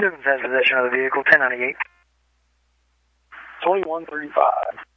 Business has possession of the vehicle, 1098. 2135.